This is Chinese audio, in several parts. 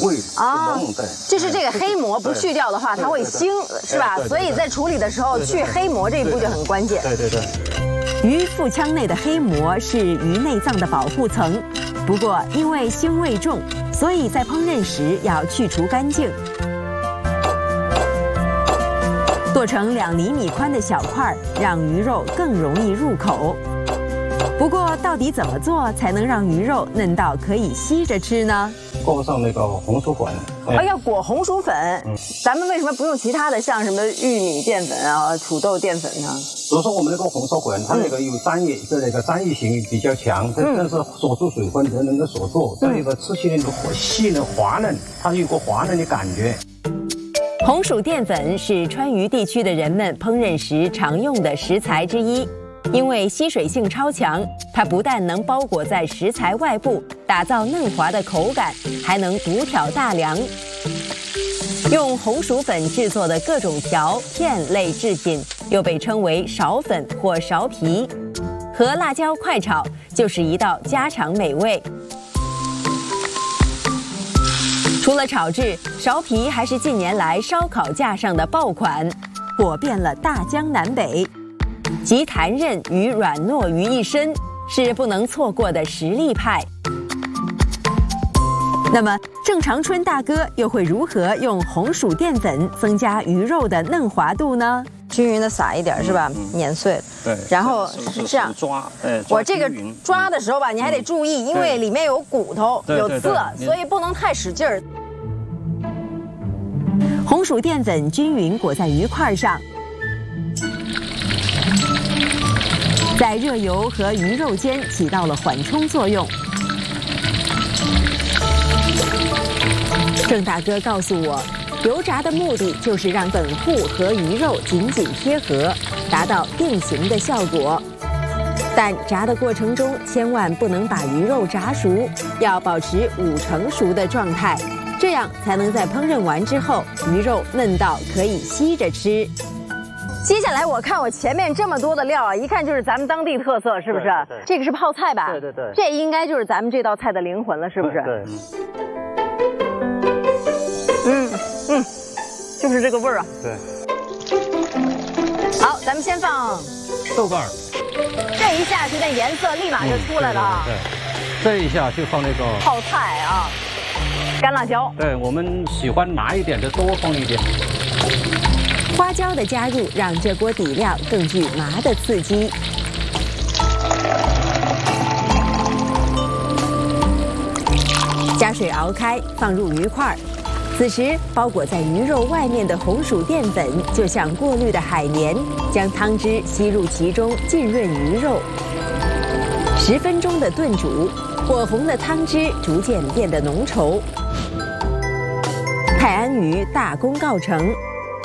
味啊浓，对， 就是这个黑膜不去掉的话，它会腥，是吧？所以在处理的时候，去黑膜这一步就很关键。 对对对。 鱼腹腔内的黑膜是鱼内脏的保护层，不过因为腥味重，所以在烹饪时要去除干净。剁成2厘米宽的小块，让鱼肉更容易入口。不过，到底怎么做才能让鱼肉嫩到可以吸着吃呢？ 裹上那个红薯粉。 要裹红薯粉。咱们为什么不用其他的，像什么玉米淀粉啊、土豆淀粉呢？ 比如说我们那个红薯粉，它那个有粘液，那个粘液性比较强，但是锁住水分才能够锁住。再一个吃起来那个细嫩滑嫩，它有个滑嫩的感觉。 红薯淀粉是川渝地区的人们烹饪时常用的食材之一。因为吸水性超强，它不但能包裹在食材外部，打造嫩滑的口感，还能独挑大梁。用红薯粉制作的各种条片类制品，又被称为苕粉或苕皮，和辣椒快炒就是一道家常美味。除了炒制，苕皮还是近年来烧烤架上的爆款，火遍了大江南北。集弹韧与软糯于一身，是不能错过的实力派。那么，郑长春大哥又会如何用红薯淀粉增加鱼肉的嫩滑度呢？ 均匀的撒一点是吧？碾碎。 对。 然后这样抓， 我这个抓的时候吧，你还得注意，因为里面有骨头、有刺，所以不能太使劲儿。 红薯淀粉均匀裹在鱼块上。在热油和鱼肉间起到了缓冲作用。郑大哥告诉我，油炸的目的就是让本户和鱼肉紧紧贴合，达到定型的效果。但炸的过程中千万不能把鱼肉炸熟，要保持5成熟的状态，这样才能在烹饪完之后，鱼肉嫩到可以吸着吃。 接下来我看我前面这么多的料啊，一看就是咱们当地特色，是不是？ 对。 这个是泡菜吧？ 对对对。 这应该就是咱们这道菜的灵魂了，是不是？ 对。 就是这个味儿啊。 对。 好，咱们先放豆瓣儿。 这一下去，那颜色立马就出来了啊。 对。这一下就放那个泡菜啊，干辣椒。 对，我们喜欢麻一点的多放一点。 花椒的加入让这锅底料更具麻的刺激。加水熬开，放入鱼块。此时，包裹在鱼肉外面的红薯淀粉就像过滤的海绵，将汤汁吸入其中，浸润鱼肉。10分钟的炖煮，火红的汤汁逐渐变得浓稠。泰安鱼大功告成。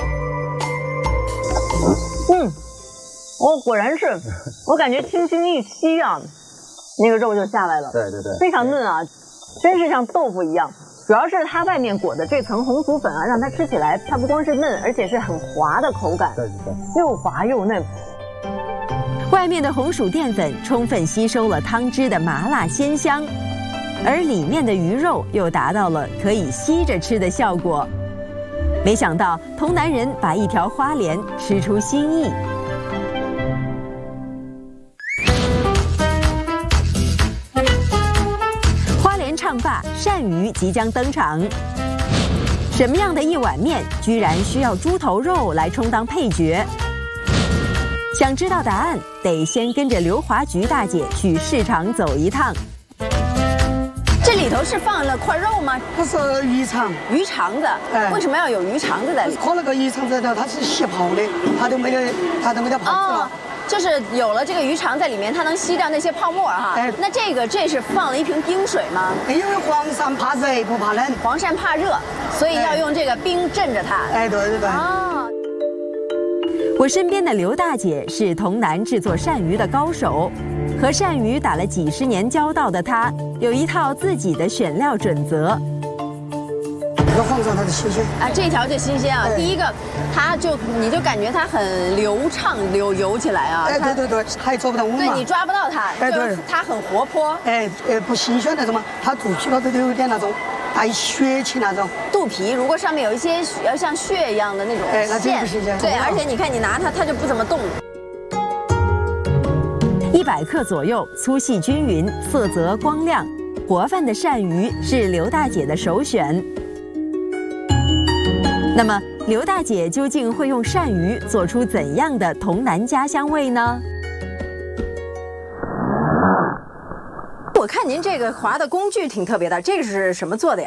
果然是，我感觉轻轻一吸啊，那个肉就下来了。 对对对， 非常嫩啊，真是像豆腐一样。主要是它外面裹的这层红薯粉啊，让它吃起来，它不光是嫩，而且是很滑的口感。 对对对， 又滑又嫩。 外面的红薯淀粉充分吸收了汤汁的麻辣鲜香，而里面的鱼肉又达到了可以吸着吃的效果。没想到童男人把一条花鲢吃出新意。花鲢唱罢，鳝鱼即将登场。什么样的一碗面，居然需要猪头肉来充当配角？想知道答案，得先跟着刘华菊大姐去市场走一趟。 这里头是放了块肉吗？ 它是鱼肠， 鱼肠子。为什么要有鱼肠子在里？ 它那个鱼肠子它是吸泡的，它都没得泡子了。 就是有了这个鱼肠在里面，它能吸掉那些泡沫哈。那这是放了一瓶冰水吗？ 因为黄鳝怕热不怕冷， 黄鳝怕热，所以要用这个冰镇着它。 对对对。 我身边的刘大姐是童男制作鳝鱼的高手，和鳝鱼打了几10年交道的她，有一套自己的选料准则。 这个黄鳝它的新鲜啊，这条就新鲜啊。第一个，你就感觉它很流畅游起来啊。 对对，还抓不到我们。 对你抓不到它，就是它很活泼。 不新鲜那种嘛，它煮起了都有点那种带血气那种。 肚皮如果上面有一些像血一样的那种哎，那真线不新鲜。 对，而且你看你拿它，它就不怎么动。 100克左右，粗细均匀，色泽光亮，活泛的鳝鱼是刘大姐的首选。那么，刘大姐究竟会用鳝鱼做出怎样的童男家乡味呢？ 我看您这个划的工具挺特别的，这个是什么做的呀？